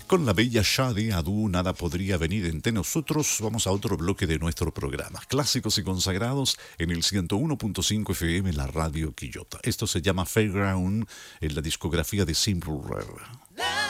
Con la bella Shadi Adu, nada podría venir entre nosotros. Vamos a otro bloque de nuestro programa. Clásicos y consagrados en el 101.5 FM en la radio Quillota. Esto se llama Fairground en la discografía de Simple Red.